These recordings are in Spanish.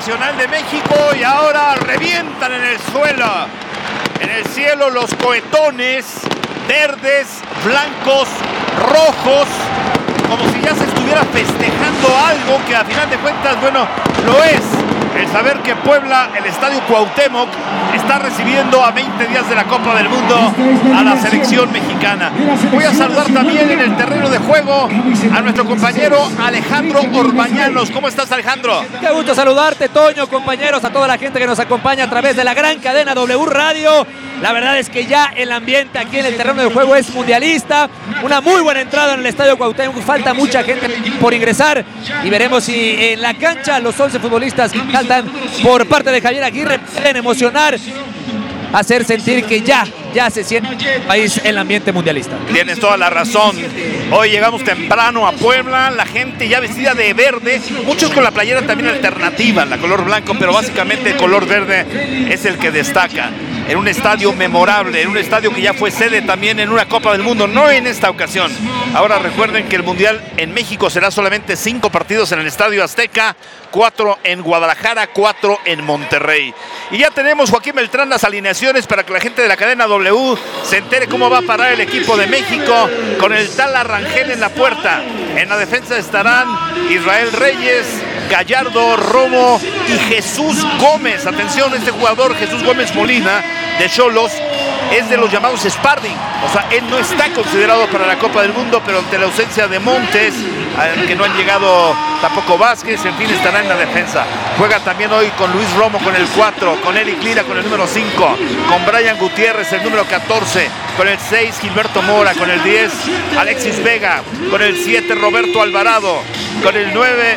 nacional de México y ahora revientan en el suelo. En el cielo los cohetones verdes, blancos, rojos, como si ya se estuviera festejando algo que a final de cuentas, bueno, lo es. El saber que Puebla, el Estadio Cuauhtémoc, está recibiendo a 20 días de la Copa del Mundo a la selección mexicana. Voy a saludar también en el terreno de juego a nuestro compañero Alejandro Orbañanos. ¿Cómo estás, Alejandro? Qué gusto saludarte, Toño, compañeros, a toda la gente que nos acompaña a través de la gran cadena W Radio. La verdad es que ya el ambiente aquí en el terreno de juego es mundialista. Una muy buena entrada en el Estadio Cuauhtémoc. Falta mucha gente por ingresar y veremos si en la cancha los 11 futbolistas que faltan por parte de Javier Aguirre pueden emocionar, hacer sentir que ya se siente en el país el ambiente mundialista. Tienes toda la razón. Hoy llegamos temprano a Puebla, la gente ya vestida de verde, muchos con la playera también alternativa, la color blanco, pero básicamente el color verde es el que destaca. En un estadio memorable, en un estadio que ya fue sede también en una Copa del Mundo, no en esta ocasión. Ahora recuerden que el Mundial en México será solamente 5 partidos en el Estadio Azteca, 4 en Guadalajara, 4 en Monterrey. Y ya tenemos, Joaquín Beltrán, las alineaciones para que la gente de la cadena W se entere cómo va a parar el equipo de México con el Tala Rangel en la puerta. En la defensa estarán Israel Reyes, Gallardo, Romo y Jesús Gómez. Atención, este jugador, Jesús Gómez Molina, de Xolos, es de los llamados Sparding. O sea, él no está considerado para la Copa del Mundo, pero ante la ausencia de Montes, que no han llegado tampoco Vázquez, en fin, estará en la defensa. Juega también hoy con Luis Romo con el 4, con Eric Lira con el número 5, con Brian Gutiérrez el número 14, con el 6 Gilberto Mora, con el 10 Alexis Vega, con el 7 Roberto Alvarado, con el 9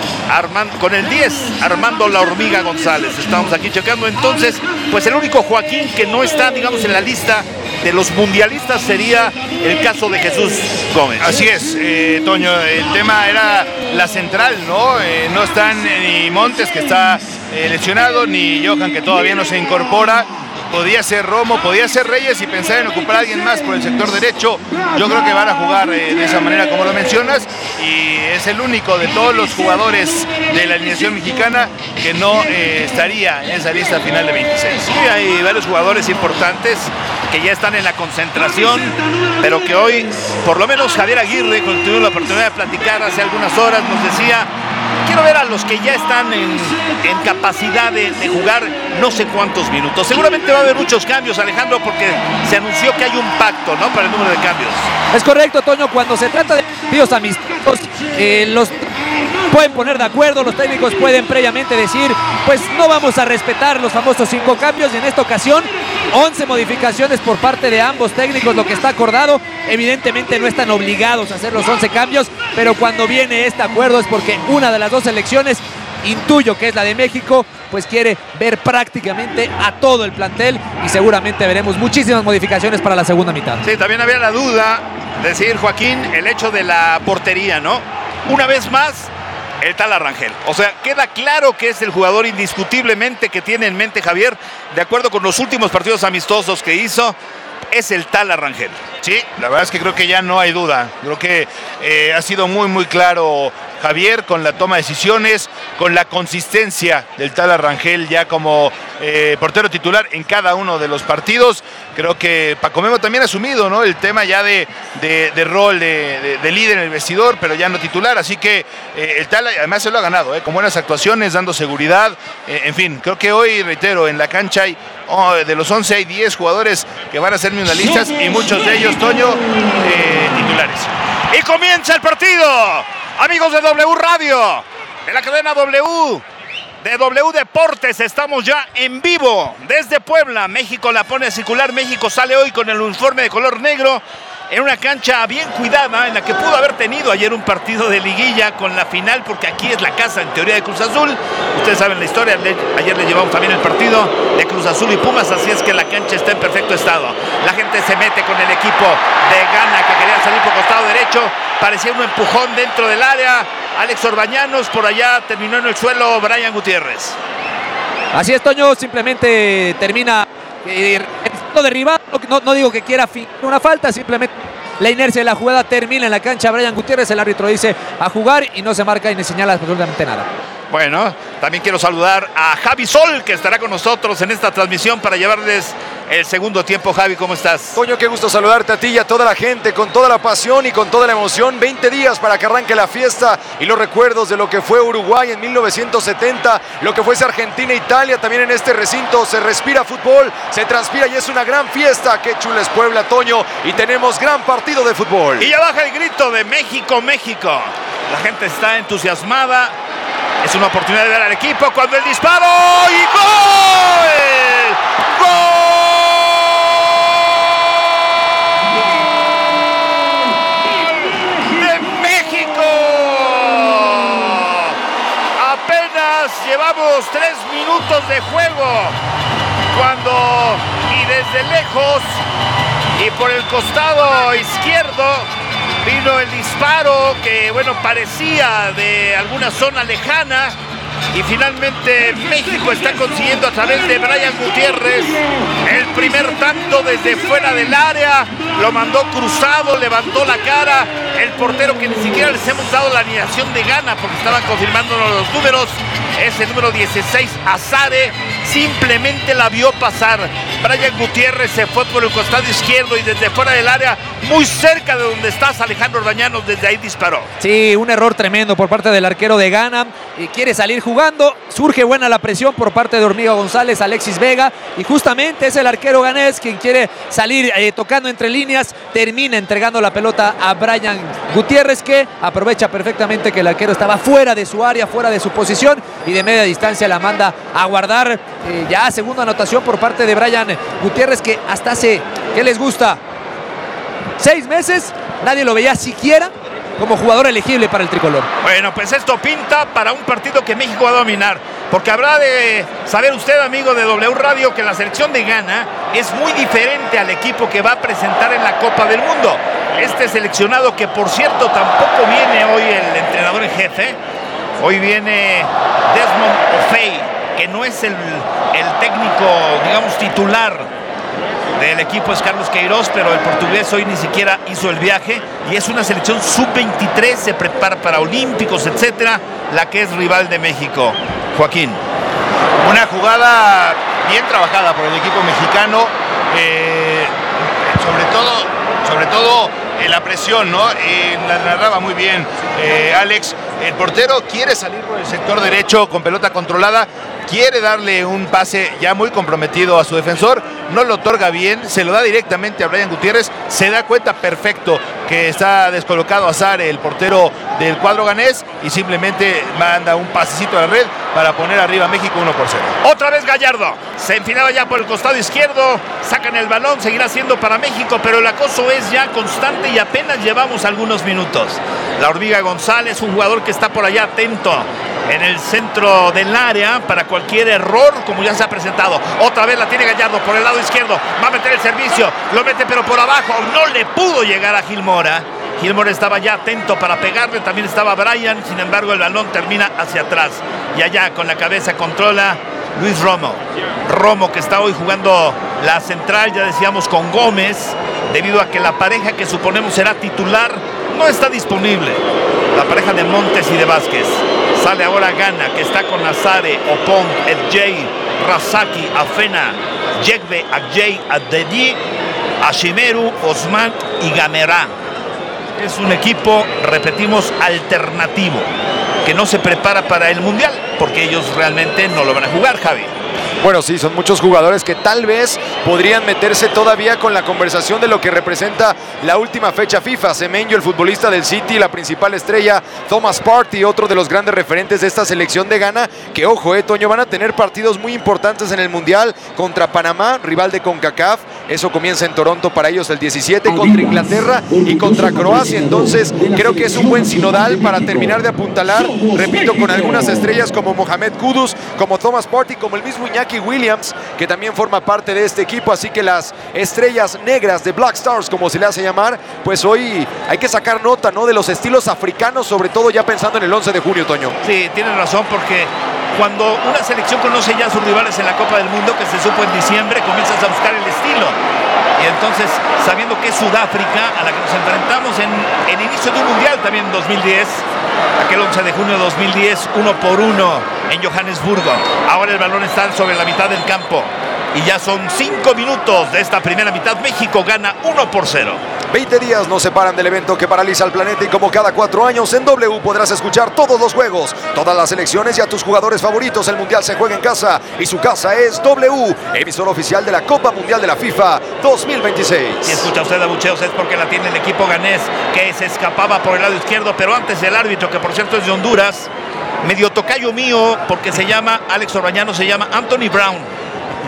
con el 10 Armando La Hormiga González. Estamos aquí checando entonces, pues el único Joaquín que no está, digamos, en la lista de los mundialistas sería el caso de Jesús Gómez. Así es, Toño, el tema era la central, ¿no? No están ni Montes, que está lesionado, ni Johan, que todavía no se incorpora. Podía ser Romo, podía ser Reyes y pensar en ocupar a alguien más por el sector derecho. Yo creo que van a jugar de esa manera como lo mencionas, y es el único de todos los jugadores de la alineación mexicana que no estaría en esa lista final de 26. Sí, hay varios jugadores importantes que ya están en la concentración, pero que hoy, por lo menos Javier Aguirre, cuando tuvimos la oportunidad de platicar hace algunas horas, nos decía: quiero ver a los que ya están en capacidad de jugar no sé cuántos minutos. Seguramente va a haber muchos cambios, Alejandro, porque se anunció que hay un pacto, ¿no?, para el número de cambios. Es correcto, Toño. Cuando se trata de partidos amistosos, los pueden poner de acuerdo, los técnicos pueden previamente decir, pues no vamos a respetar los famosos 5 cambios, y en esta ocasión 11 modificaciones por parte de ambos técnicos, lo que está acordado. Evidentemente no están obligados a hacer los 11 cambios, pero cuando viene este acuerdo es porque una de las dos selecciones, intuyo que es la de México, pues quiere ver prácticamente a todo el plantel, y seguramente veremos muchísimas modificaciones para la segunda mitad. Sí, también había la duda, decir, Joaquín, el hecho de la portería, ¿no? Una vez más, el Tala Rangel. O sea, queda claro que es el jugador indiscutiblemente que tiene en mente Javier, de acuerdo con los últimos partidos amistosos que hizo, es el Tala Rangel. Sí, la verdad es que creo que ya no hay duda. Creo que ha sido muy claro Javier con la toma de decisiones, con la consistencia del Tala Rangel ya como portero titular en cada uno de los partidos. Creo que Paco Memo también ha asumido, ¿no?, el tema ya de rol de líder en el vestidor, pero ya no titular. Así que el Tala además se lo ha ganado, con buenas actuaciones, dando seguridad. En fin, creo que hoy, reitero, en la cancha hay de los 11 hay 10 jugadores que van a ser mundialistas, y muchos de ellos, Toño, titulares. Y comienza el partido, amigos de W Radio, de la cadena W, de W Deportes. Estamos ya en vivo desde Puebla. México la pone a circular. México sale hoy con el uniforme de color negro, en una cancha bien cuidada, en la que pudo haber tenido ayer un partido de liguilla con la final, porque aquí es la casa en teoría de Cruz Azul. Ustedes saben la historia, ayer le llevamos también el partido de Cruz Azul y Pumas, así es que la cancha está en perfecto estado. La gente se mete con el equipo de Ghana, que querían salir por costado derecho, parecía un empujón dentro del área. Alex Orbañanos, por allá terminó en el suelo Brian Gutiérrez. Así es, Toño, simplemente termina derribado. No digo que quiera una falta, simplemente la inercia de la jugada termina en la cancha. Brian Gutiérrez, el árbitro dice a jugar, y no se marca y ni señala absolutamente nada. Bueno, también quiero saludar a Javi Sol, que estará con nosotros en esta transmisión para llevarles el segundo tiempo. Javi, ¿cómo estás? Toño, qué gusto saludarte a ti y a toda la gente, con toda la pasión y con toda la emoción. 20 días para que arranque la fiesta y los recuerdos de lo que fue Uruguay en 1970, lo que fuese Argentina e Italia. También en este recinto se respira fútbol, se transpira y es una gran fiesta. Qué chula es Puebla, Toño, y tenemos gran partido de fútbol. Y ya baja el grito de México, México. La gente está entusiasmada. Es una oportunidad de ver al equipo cuando el disparo y ¡gol! ¡Gol! ¡De México! Apenas llevamos 3 minutos de juego cuando, y desde lejos y por el costado izquierdo, vino el disparo que, bueno, parecía de alguna zona lejana, y finalmente México está consiguiendo a través de Brian Gutiérrez el primer tanto desde fuera del área. Lo mandó cruzado, levantó la cara. El portero, que ni siquiera les hemos dado la alineación de Ghana porque estaban confirmando los números, es el número 16, Azare, simplemente la vio pasar. Brian Gutiérrez se fue por el costado izquierdo y desde fuera del área, muy cerca de donde estás, Alejandro Orbañanos, desde ahí disparó. Sí, un error tremendo por parte del arquero de Ghana, y quiere salir jugando. Surge buena la presión por parte de Hormiga González, Alexis Vega, y justamente es el arquero ganés quien quiere salir tocando entre líneas. Termina entregando la pelota a Brian Gutiérrez, que aprovecha perfectamente que el arquero estaba fuera de su área, fuera de su posición, y de media distancia la manda a guardar. Ya segunda anotación por parte de Brian Gutiérrez, que hasta hace, ¿qué les gusta?, 6 meses nadie lo veía siquiera como jugador elegible para el tricolor. Bueno, pues esto pinta para un partido que México va a dominar, porque habrá de saber usted, amigo de W Radio, que la selección de Ghana es muy diferente al equipo que va a presentar en la Copa del Mundo. Este seleccionado, que por cierto tampoco viene hoy el entrenador en jefe, hoy viene Desmond Ofei, que no es el técnico, digamos, titular del equipo, es Carlos Queiroz, pero el portugués hoy ni siquiera hizo el viaje, y es una selección sub-23, se prepara para olímpicos, etcétera, la que es rival de México. Joaquín. Una jugada bien trabajada por el equipo mexicano, sobre todo en la presión, ¿no? La narraba muy bien Alex. El portero quiere salir por el sector derecho con pelota controlada, quiere darle un pase ya muy comprometido a su defensor, no lo otorga bien, se lo da directamente a Brian Gutiérrez, se da cuenta perfecto que está descolocado Azare, el portero del cuadro ganés, y simplemente manda un pasecito a la red para poner arriba a México 1-0. Otra vez Gallardo, se enfilaba ya por el costado izquierdo, sacan el balón, seguirá siendo para México, pero el acoso es ya constante y apenas llevamos algunos minutos. La Hormiga González, un jugador que está por allá atento en el centro del área para cualquier error, como ya se ha presentado. Otra vez la tiene Gallardo por el lado izquierdo, va a meter el servicio, lo mete pero por abajo, no le pudo llegar a Gil Mora. Gil Mora estaba ya atento para pegarle, también estaba Brian, sin embargo el balón termina hacia atrás, y allá con la cabeza controla Luis Romo, que está hoy jugando la central, ya decíamos, con Gómez, debido a que la pareja que suponemos será titular no está disponible, la pareja de Montes y de Vázquez. Sale ahora Ghana, que está con Azare, Opong, FJ, Razaki, Afena, Yegbe, Ajay, Adedi, Ashimeru, Osman y Gamerá. Es un equipo, repetimos, alternativo, que no se prepara para el Mundial, porque ellos realmente no lo van a jugar, Javi. Bueno, sí, son muchos jugadores que tal vez podrían meterse todavía con la conversación de lo que representa la última fecha FIFA. Semenyo, el futbolista del City, la principal estrella, Thomas Partey, otro de los grandes referentes de esta selección de Ghana, que ojo, Toño, van a tener partidos muy importantes en el Mundial contra Panamá, rival de CONCACAF. Eso comienza en Toronto para ellos el 17, contra Inglaterra y contra Croacia. Entonces creo que es un buen sinodal para terminar de apuntalar, repito, con algunas estrellas como Mohamed Kudus, como Thomas Partey, como el mismo Iñaki Williams, que también forma parte de este equipo. Así que las estrellas negras de Black Stars, como se le hace llamar, pues hoy hay que sacar nota, ¿no?, de los estilos africanos, sobre todo ya pensando en el 11 de junio, Toño. Sí, tienes razón, porque Cuando una selección conoce ya a sus rivales en la Copa del Mundo, que se supo en diciembre, comienzas a buscar el estilo. Y entonces, sabiendo que es Sudáfrica, a la que nos enfrentamos en el inicio de un mundial también en 2010, aquel 11 de junio de 2010, 1-1 en Johannesburgo. Ahora el balón está sobre la mitad del campo. Y ya son 5 minutos de esta primera mitad. México gana 1-0. 20 días nos separan del evento que paraliza al planeta y como cada 4 años en W podrás escuchar todos los juegos, todas las selecciones y a tus jugadores favoritos. El Mundial se juega en casa y su casa es W, emisor oficial de la Copa Mundial de la FIFA 2026. Si escucha usted abucheos es porque la tiene el equipo ganés, que se escapaba por el lado izquierdo, pero antes el árbitro, que por cierto es de Honduras, medio tocayo mío, porque se llama Alex Orbañano, se llama Anthony Brown.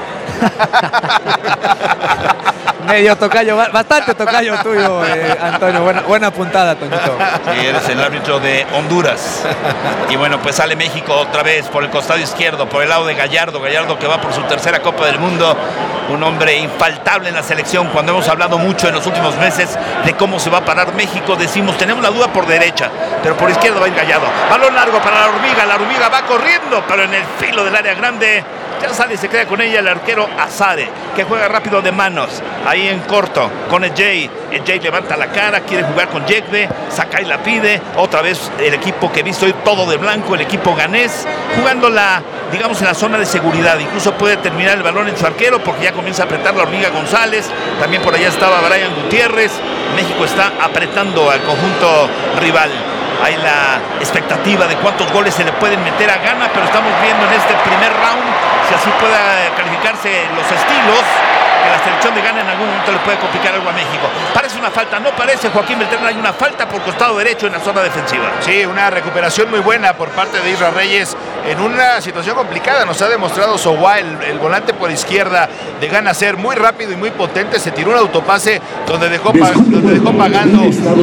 Medio tocayo, bastante tocayo tuyo, Antonio. Buena puntada, Toñito. Sí, eres el árbitro de Honduras. Y bueno, pues sale México otra vez por el costado izquierdo, por el lado de Gallardo. Gallardo, que va por su tercera Copa del Mundo. Un hombre infaltable en la selección. Cuando hemos hablado mucho en los últimos meses de cómo se va a parar México, decimos, tenemos la duda por derecha, pero por izquierda va a ir Gallardo. Balón largo para la hormiga va corriendo, pero en el filo del área grande. Ya sale y se queda con ella el arquero Azare, que juega rápido de manos, ahí en corto, con el Jay. El Jay levanta la cara, quiere jugar con Yekbe, saca y la pide. Otra vez el equipo que he visto hoy todo de blanco, el equipo ganés, jugando digamos en la zona de seguridad. Incluso puede terminar el balón en su arquero porque ya comienza a apretar la hormiga González. También por allá estaba Brian Gutiérrez. México está apretando al conjunto rival. Hay la expectativa de cuántos goles se le pueden meter a Ghana, pero estamos viendo en este primer round si así pueda calificarse los estilos, que la selección de Ghana en algún momento le puede complicar algo a México. Parece una falta, no parece, Joaquín Beltrán, hay una falta por costado derecho en la zona defensiva. Sí, una recuperación muy buena por parte de Isra Reyes en una situación complicada. Nos ha demostrado Sowa, el volante por izquierda de Ghana, ser muy rápido y muy potente. Se tiró un autopase donde dejó pagando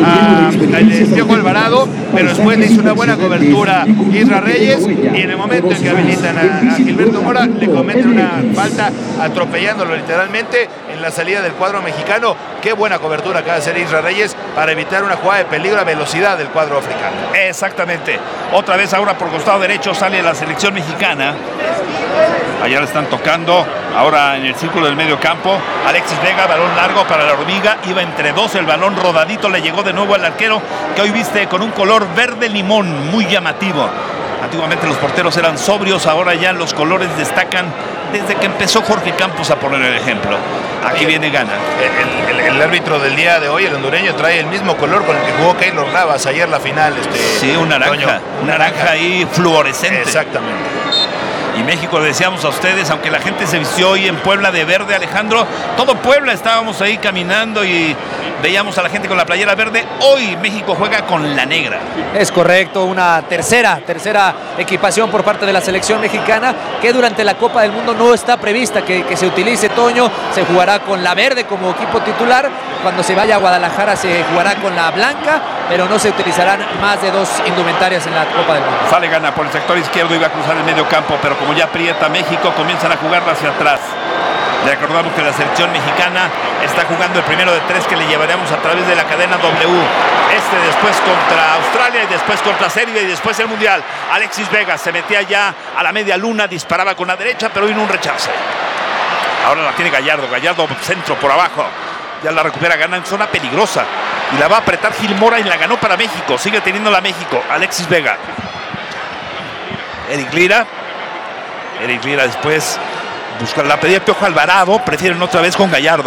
al Piojo Alvarado, pero después le hizo una buena cobertura Isra Reyes, y en el momento en que habilitan a Gilberto Mora, le cometen una falta atropellándolo literalmente en la salida del cuadro mexicano. Qué buena cobertura acaba de hacer Isra Reyes para evitar una jugada de peligro a velocidad del cuadro africano. Exactamente. Otra vez ahora por costado derecho sale la selección mexicana. Allá le están tocando. Ahora en el círculo del medio campo. Alexis Vega, balón largo para la hormiga. Iba entre dos, el balón rodadito le llegó de nuevo al arquero, que hoy viste con un color verde limón muy llamativo. Antiguamente los porteros eran sobrios, ahora ya los colores destacan desde que empezó Jorge Campos a poner el ejemplo. Aquí viene Ghana. El árbitro del día de hoy, el hondureño, trae el mismo color con el que jugó Keylor Navas ayer la final. Sí, un naranja ahí fluorescente. Exactamente. Y México, le decíamos a ustedes, aunque la gente se vistió hoy en Puebla de verde, Alejandro, todo Puebla estábamos ahí caminando y veíamos a la gente con la playera verde. Hoy México juega con la negra. Es correcto, una tercera equipación por parte de la selección mexicana, que durante la Copa del Mundo no está prevista que se utilice, Toño. Se jugará con la verde como equipo titular. Cuando se vaya a Guadalajara se jugará con la blanca, pero no se utilizarán más de 2 indumentarias en la Copa del Mundo. Sale Ghana por el sector izquierdo, iba a cruzar el medio campo, pero como ya aprieta México, comienzan a jugar hacia atrás. Le recordamos que la selección mexicana está jugando el primero de 3 que le llevaremos a través de la cadena W. Después contra Australia y después contra Serbia y después el Mundial. Alexis Vega se metía ya a la media luna, disparaba con la derecha, pero vino un rechace. Ahora la tiene Gallardo centro por abajo. Ya la recupera Ghana en zona peligrosa. Y la va a apretar Gil Mora y la ganó para México. Sigue teniendo la México. Alexis Vega. Eric Lira después busca la pedida de Piojo Alvarado. Prefieren otra vez con Gallardo.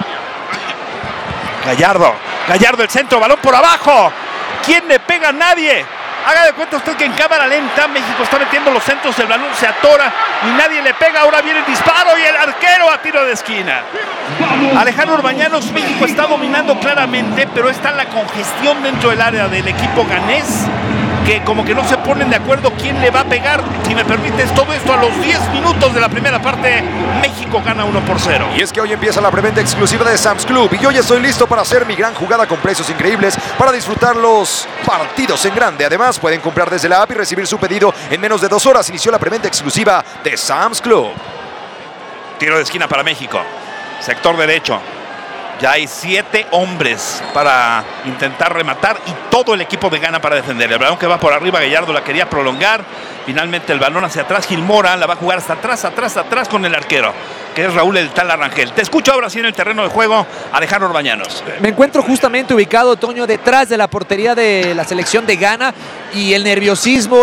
Gallardo el centro, balón por abajo. ¿Quién le pega? Nadie. Haga de cuenta usted que en cámara lenta México está metiendo los centros, el balón se atora y nadie le pega. Ahora viene el disparo y el arquero a tiro de esquina. Alejandro Orbañanos, México está dominando claramente, pero está la congestión dentro del área del equipo ganés, que como que no se ponen de acuerdo quién le va a pegar. Si me permites, todo esto a los 10 minutos de la primera parte. México gana 1-0. Y es que hoy empieza la preventa exclusiva de Sam's Club y yo ya estoy listo para hacer mi gran jugada con precios increíbles para disfrutar los partidos en grande. Además, pueden comprar desde la app y recibir su pedido en menos de 2 horas. Inició la preventa exclusiva de Sam's Club. Tiro de esquina para México. Sector derecho. Ya hay 7 hombres para intentar rematar y todo el equipo de Ghana para defender. El balón que va por arriba, Gallardo la quería prolongar. Finalmente el balón hacia atrás, Gil Mora la va a jugar hasta atrás con el arquero, que es Raúl el Tala Rangel. Te escucho ahora sí en el terreno de juego, Alejandro Orbañanos. Me encuentro justamente ubicado, Toño, detrás de la portería de la selección de Ghana, y el nerviosismo,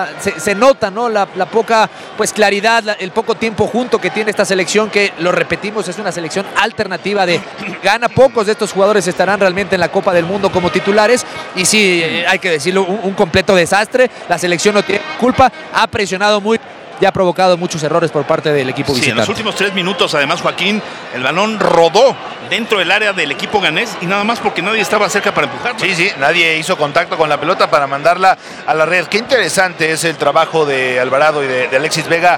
se nota, ¿no? La poca pues claridad, el poco tiempo junto que tiene esta selección, que lo repetimos, es una selección alternativa de Ghana. Pocos de estos jugadores estarán realmente en la Copa del Mundo como titulares, y sí, hay que decirlo, un completo desastre. La selección no tiene culpa, ha presionado muy, ya ha provocado muchos errores por parte del equipo visitante. En los últimos 3 minutos, además, Joaquín, el balón rodó dentro del área del equipo ganés, y nada más porque nadie estaba cerca para empujar. Sí, nadie hizo contacto con la pelota para mandarla a la red. Qué interesante es el trabajo de Alvarado y de Alexis Vega,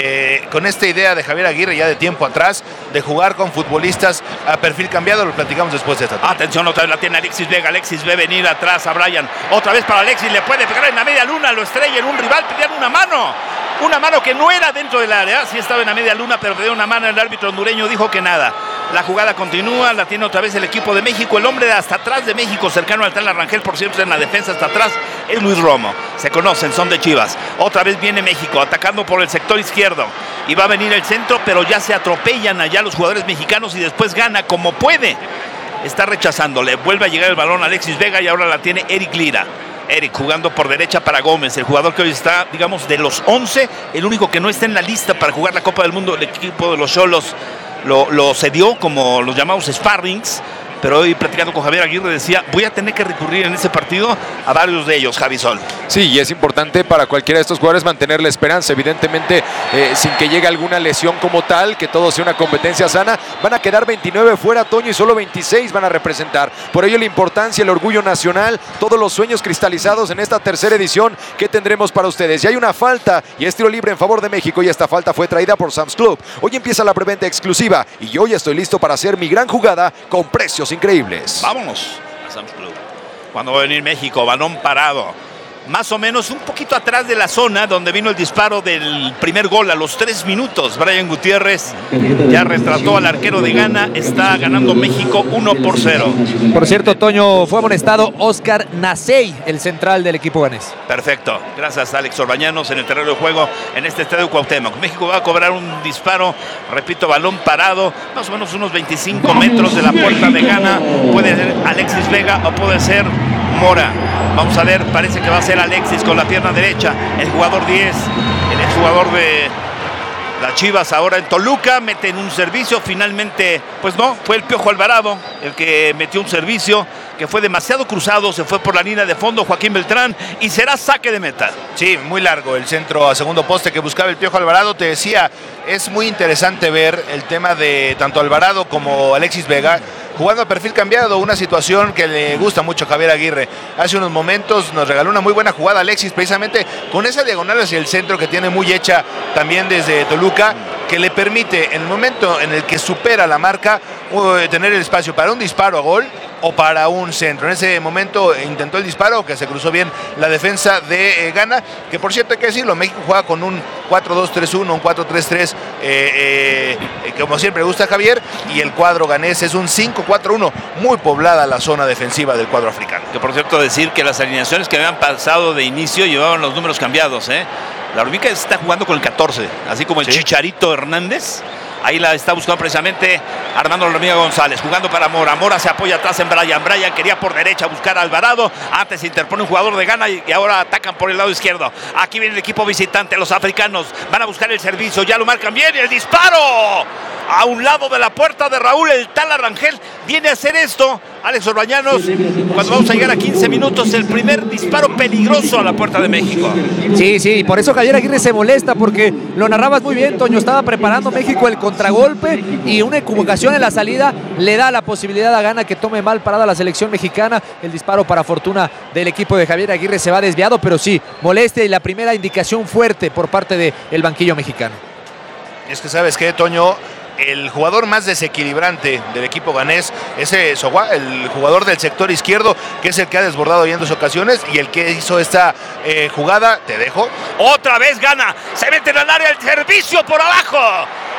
con esta idea de Javier Aguirre ya de tiempo atrás, de jugar con futbolistas a perfil cambiado. Lo platicamos después de esta tarde. Atención, otra vez la tiene Alexis Vega. Alexis ve venir atrás a Brian. Otra vez para Alexis, le puede pegar en la media luna, lo estrella en un rival, pedían una mano. Una mano que no era dentro del área, sí estaba en la media luna, pero pedía una mano. El árbitro hondureño dijo que nada. La jugada continúa, la tiene otra vez el equipo de México. El hombre de hasta atrás de México, cercano al Tala Rangel, por cierto, en la defensa hasta atrás, es Luis Romo. Se conocen, son de Chivas. Otra vez viene México, atacando por el sector izquierdo. Y va a venir el centro, pero ya se atropellan allá los jugadores mexicanos, y después Gana como puede. Está rechazándole. Vuelve a llegar el balón a Alexis Vega, y ahora la tiene Eric Lira. Eric jugando por derecha para Gómez, el jugador que hoy está, digamos, de los 11, el único que no está en la lista para jugar la Copa del Mundo. El equipo de los Xolos lo cedió como los llamados sparrings, pero hoy platicando con Javier Aguirre decía, voy a tener que recurrir en ese partido a varios de ellos, Javi Sol. Sí, y es importante para cualquiera de estos jugadores mantener la esperanza, evidentemente, sin que llegue alguna lesión como tal, que todo sea una competencia sana. Van a quedar 29 fuera, Toño, y solo 26 van a representar. Por ello la importancia, el orgullo nacional, todos los sueños cristalizados en esta tercera edición que tendremos para ustedes. Y hay una falta, y es tiro libre en favor de México, y esta falta fue traída por Sam's Club. Hoy empieza la preventa exclusiva, y yo ya estoy listo para hacer mi gran jugada con precios increíbles. Vámonos a Sam's Club. Cuando va a venir México, balón parado, más o menos un poquito atrás de la zona donde vino el disparo del primer gol a los 3 minutos. Brian Gutiérrez ya retrató al arquero de Ghana. Está ganando México 1-0. Por cierto, Toño, fue amonestado Oscar Nacey, el central del equipo ganés. Perfecto. Gracias, Alex Orbañanos, en el terreno de juego en este estadio Cuauhtémoc. México va a cobrar un disparo, repito, balón parado, más o menos unos 25 metros de la puerta de Ghana. Puede ser Alexis Vega o puede ser Mora. Vamos a ver, parece que va a ser Alexis con la pierna derecha, el jugador 10, el exjugador de las Chivas ahora en Toluca. Meten un servicio, finalmente, pues no, fue el Piojo Alvarado el que metió un servicio que fue demasiado cruzado, se fue por la línea de fondo Joaquín Beltrán, y será saque de meta. Sí, muy largo el centro a segundo poste que buscaba el Piojo Alvarado. Te decía, es muy interesante ver el tema de tanto Alvarado como Alexis Vega jugando a perfil cambiado, una situación que le gusta mucho a Javier Aguirre. Hace unos momentos nos regaló una muy buena jugada Alexis, precisamente con esa diagonal hacia el centro que tiene muy hecha también desde Toluca, que le permite en el momento en el que supera la marca tener el espacio para un disparo a gol o para un centro. En ese momento intentó el disparo, que se cruzó bien la defensa de Ghana, que por cierto hay que decirlo, México juega con un 4-2-3-1, un 4-3-3, como siempre gusta Javier, y el cuadro ganés es un 5-4-1, muy poblada la zona defensiva del cuadro africano. Que por cierto decir que las alineaciones que habían pasado de inicio llevaban los números cambiados, La Hormiga está jugando con el 14, así como el Chicharito Hernández. Ahí la está buscando precisamente Armando La Hormiga González, jugando para Mora. Mora se apoya atrás en Brian. Brian quería por derecha buscar a Alvarado. Antes se interpone un jugador de Ghana y ahora atacan por el lado izquierdo. Aquí viene el equipo visitante, los africanos van a buscar el servicio. Ya lo marcan bien y el disparo a un lado de la puerta de Raúl el Tala Rangel. Viene a hacer esto Alex Orbañanos cuando vamos a llegar a 15 minutos. El primer disparo peligroso a la puerta de México. Sí, y por eso Javier Aguirre se molesta, porque lo narrabas muy bien, Toño. Estaba preparando México el contragolpe, y una equivocación en la salida le da la posibilidad a Ghana que tome mal parada la selección mexicana. El disparo, para fortuna del equipo de Javier Aguirre, se va desviado, pero sí, molestia, y la primera indicación fuerte por parte del banquillo mexicano. Es que, ¿sabes qué, Toño? El jugador más desequilibrante del equipo ganés es Sogua, el jugador del sector izquierdo, que es el que ha desbordado ya en 2 ocasiones, y el que hizo esta jugada. Te dejo. Otra vez Ghana, se mete en el área, el servicio por abajo.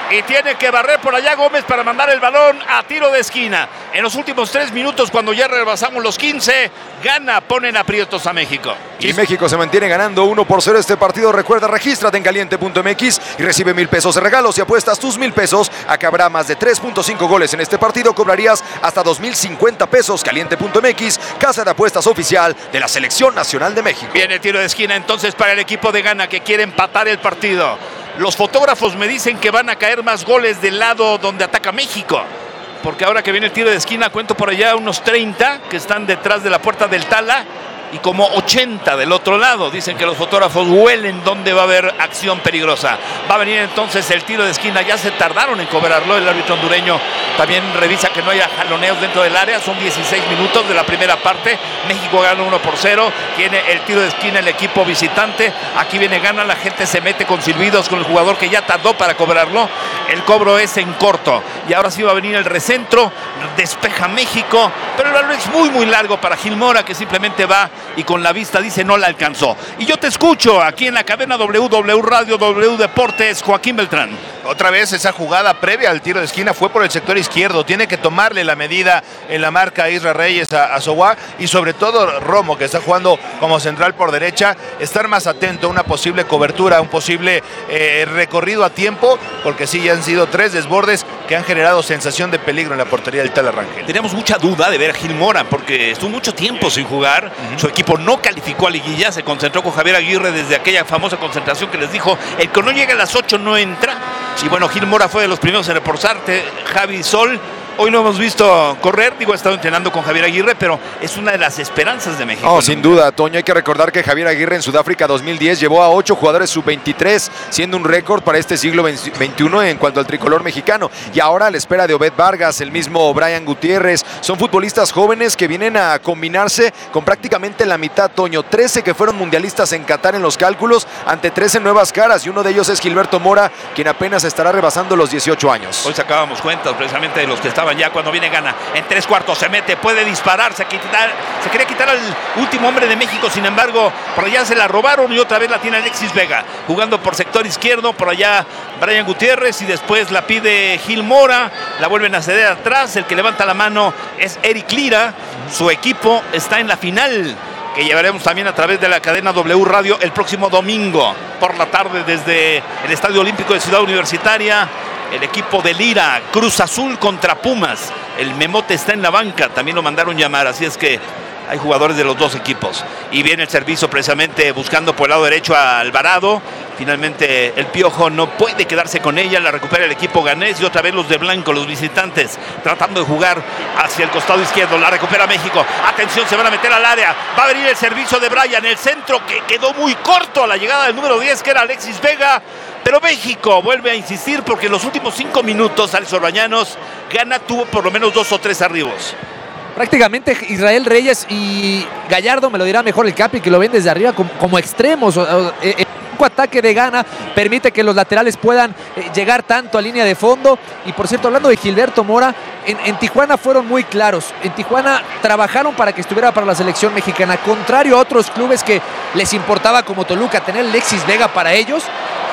Y tiene que barrer por allá Gómez para mandar el balón a tiro de esquina. En los últimos 3 minutos, cuando ya rebasamos los 15, Ghana, ponen aprietos a México. Y México se mantiene ganando 1-0 este partido. Recuerda, regístrate en caliente.mx y recibe 1,000 pesos de regalo. Si apuestas tus 1,000 pesos a que habrá más de 3.5 goles en este partido, cobrarías hasta 2,050 pesos. Caliente.mx, casa de apuestas oficial de la Selección Nacional de México. Viene tiro de esquina entonces para el equipo de Ghana, que quiere empatar el partido. Los fotógrafos me dicen que van a caer más goles del lado donde ataca México, porque ahora que viene el tiro de esquina cuento por allá unos 30 que están detrás de la puerta del Tala y como 80 del otro lado. Dicen que los fotógrafos huelen donde va a haber acción peligrosa. Va a venir entonces el tiro de esquina. Ya se tardaron en cobrarlo. El árbitro hondureño también revisa que no haya jaloneos dentro del área. Son 16 minutos de la primera parte. México gana 1-0. Tiene el tiro de esquina el equipo visitante. Aquí viene Ghana. La gente se mete con silbidos con el jugador que ya tardó para cobrarlo. El cobro es en corto. Y ahora sí va a venir el recentro. Despeja México. Pero el balón es muy largo para Gil Mora, que simplemente va y con la vista dice no la alcanzó. Y yo te escucho aquí en la cadena W Radio, W Deportes, Joaquín Beltrán. Otra vez esa jugada previa al tiro de esquina fue por el sector izquierdo. Tiene que tomarle la medida en la marca a Isra Reyes, a Sowa, y sobre todo Romo, que está jugando como central por derecha, estar más atento a una posible cobertura, un posible recorrido a tiempo, porque sí, ya han sido 3 desbordes que han generado sensación de peligro en la portería del Tala Rangel. Teníamos mucha duda de ver a Gil Mora, porque estuvo mucho tiempo sin jugar. Su equipo no calificó a liguilla, se concentró con Javier Aguirre desde aquella famosa concentración que les dijo, el que no llega a las 8 no entra. Y bueno, Gil Mora fue de los primeros en reportarte. Javi Sol, hoy lo hemos visto correr, ha estado entrenando con Javier Aguirre, pero es una de las esperanzas de México. Oh, sin duda, Toño, hay que recordar que Javier Aguirre en Sudáfrica 2010 llevó a 8 jugadores sub-23, siendo un récord para este siglo XXI en cuanto al tricolor mexicano. Y ahora a la espera de Obed Vargas, el mismo Brian Gutiérrez, son futbolistas jóvenes que vienen a combinarse con prácticamente la mitad, Toño. 13 que fueron mundialistas en Qatar en los cálculos, ante 13 nuevas caras, y uno de ellos es Gilberto Mora, quien apenas estará rebasando los 18 años. Hoy sacábamos cuentas precisamente de los que estaban ya cuando viene Ghana. En 3/4 se mete, puede disparar, se quería quitar al último hombre de México, sin embargo, por allá se la robaron y otra vez la tiene Alexis Vega, jugando por sector izquierdo, por allá Brian Gutiérrez y después la pide Gil Mora, la vuelven a ceder atrás, el que levanta la mano es Eric Lira, su equipo está en la final, que llevaremos también a través de la cadena W Radio el próximo domingo por la tarde desde el Estadio Olímpico de Ciudad Universitaria. El equipo de Lira, Cruz Azul contra Pumas. El Memote está en la banca, también lo mandaron llamar, así es que hay jugadores de los dos equipos. Y viene el servicio precisamente buscando por el lado derecho a Alvarado. Finalmente el Piojo no puede quedarse con ella, la recupera el equipo ganés y otra vez los de blanco, los visitantes, tratando de jugar hacia el costado izquierdo. La recupera México. Atención, se van a meter al área. Va a venir el servicio de Brian, el centro que quedó muy corto a la llegada del número 10, que era Alexis Vega. Pero México vuelve a insistir porque en los últimos 5 minutos, Alex Orbañanos, Ghana tuvo por lo menos 2 o 3 arribos. Prácticamente Israel Reyes y Gallardo, me lo dirá mejor el Capi, que lo ven desde arriba como extremos. El ataque de Ghana permite que los laterales puedan llegar tanto a línea de fondo. Y por cierto, hablando de Gilberto Mora, en Tijuana fueron muy claros. En Tijuana trabajaron para que estuviera para la selección mexicana, contrario a otros clubes que les importaba, como Toluca, tener Alexis Vega para ellos.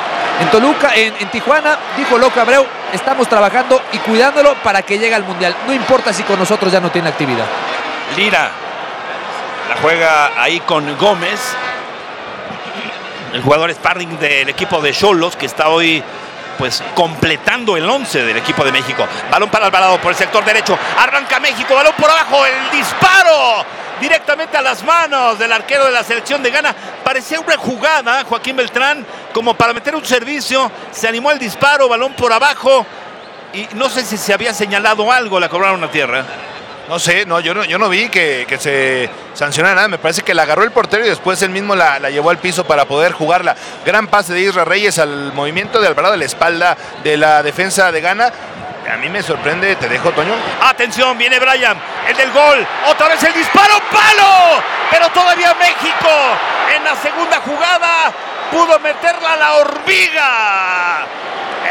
En Toluca, en Tijuana, dijo Loco Abreu, estamos trabajando y cuidándolo para que llegue al Mundial. No importa si con nosotros ya no tiene actividad. Lira la juega ahí con Gómez, el jugador sparring del equipo de Xolos, que está hoy pues completando el 11 del equipo de México. Balón para Alvarado por el sector derecho. Arranca México, balón por abajo, el disparo directamente a las manos del arquero de la selección de Ghana. Parecía una jugada, Joaquín Beltrán, como para meter un servicio. Se animó el disparo, balón por abajo. Y no sé si se había señalado algo, la cobraron a tierra. No sé, yo no vi que se sancionara nada. Me parece que la agarró el portero y después él mismo la llevó al piso para poder jugarla. Gran pase de Isra Reyes al movimiento de Alvarado de la espalda de la defensa de Ghana. A mí me sorprende, te dejo, Toño. Atención, viene Brian, el del gol, otra vez el disparo, ¡palo! Pero todavía México en la segunda jugada pudo meterla a la hormiga.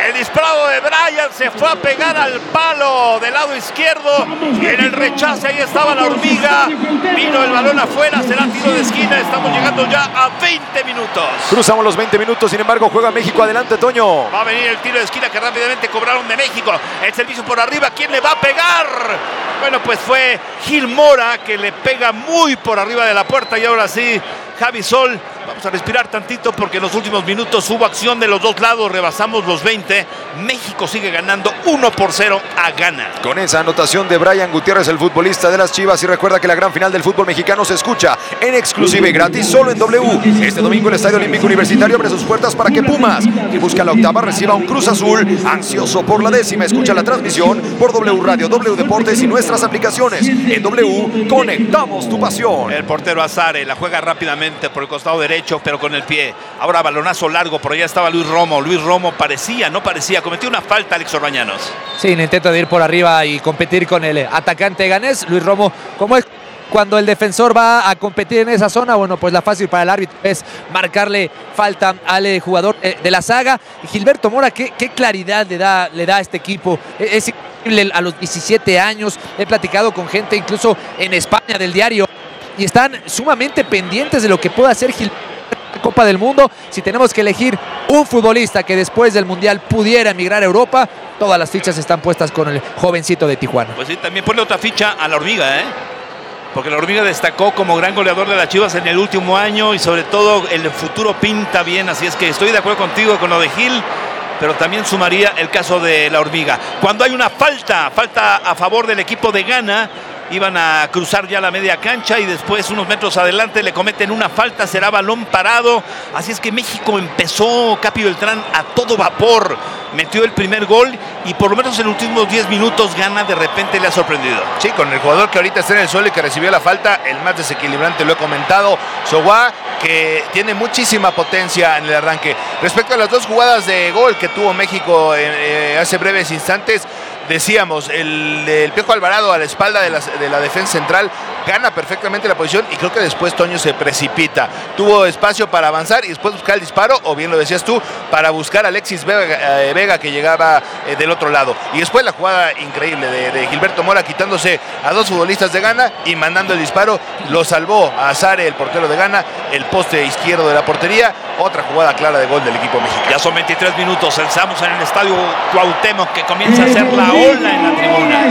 El disparo de Bryan se fue a pegar al palo del lado izquierdo. Y en el rechace ahí estaba la hormiga. Vino el balón afuera, será tiro de esquina. Estamos llegando ya a 20 minutos. Cruzamos los 20 minutos, sin embargo juega México. Adelante, Toño. Va a venir el tiro de esquina que rápidamente cobraron de México. El servicio por arriba, ¿quién le va a pegar? Bueno, pues fue Gil Mora que le pega muy por arriba de la puerta. Y ahora sí, Javi Sol, vamos a respirar tantito porque en los últimos minutos hubo acción de los dos lados, rebasamos los 20. México sigue ganando 1-0 a Ghana. Con esa anotación de Bryan Gutiérrez, el futbolista de las Chivas. Y recuerda que la gran final del fútbol mexicano se escucha en exclusiva y gratis solo en W. Este domingo el Estadio Olímpico Universitario abre sus puertas para que Pumas, que busca la octava, reciba un Cruz Azul ansioso por la 10ª. Escucha la transmisión por W Radio, W Deportes y nuestras aplicaciones. En W conectamos tu pasión. El portero Azare la juega rápidamente por el costado derecho, pero con el pie. Ahora balonazo largo, por allá estaba Luis Romo. Luis Romo no parecía, cometió una falta Alex Orbañanos. Sí, en intento de ir por arriba y competir con el atacante ganés. Luis Romo, como es cuando el defensor va a competir en esa zona, bueno, pues la fácil para el árbitro es marcarle falta al jugador de la saga. Y Gilberto Mora, qué claridad le da a este equipo. Es increíble, a los 17 años, he platicado con gente incluso en España del diario y están sumamente pendientes de lo que pueda hacer Gilberto en la Copa del Mundo. Si tenemos que elegir un futbolista que después del Mundial pudiera emigrar a Europa, todas las fichas están puestas con el jovencito de Tijuana. Pues sí, también pone otra ficha a la hormiga, porque la hormiga destacó como gran goleador de las Chivas en el último año y sobre todo el futuro pinta bien, así es que estoy de acuerdo contigo con lo de Gil, pero también sumaría el caso de la hormiga. Cuando hay una falta a favor del equipo de Ghana, iban a cruzar ya la media cancha y después unos metros adelante le cometen una falta, será balón parado. Así es que México empezó, Capi Beltrán, a todo vapor. Metió el primer gol y por lo menos en los últimos 10 minutos Ghana de repente le ha sorprendido. Sí, con el jugador que ahorita está en el suelo y que recibió la falta, el más desequilibrante, lo he comentado, Sowá, que tiene muchísima potencia en el arranque. Respecto a las dos jugadas de gol que tuvo México hace breves instantes, decíamos, el del Piojo Alvarado a la espalda de la defensa central gana perfectamente la posición y creo que después Toño se precipita. Tuvo espacio para avanzar y después buscar el disparo, o bien lo decías tú, para buscar a Alexis Vega que llegaba del otro lado. Y después la jugada increíble de Gilberto Mora quitándose a dos futbolistas de Ghana y mandando el disparo. Lo salvó a Azare, el portero de Ghana, el poste izquierdo de la portería. Otra jugada clara de gol del equipo mexicano. Ya son 23 minutos, estamos en el estadio Cuauhtémoc que comienza a hacer la ola en la tribuna.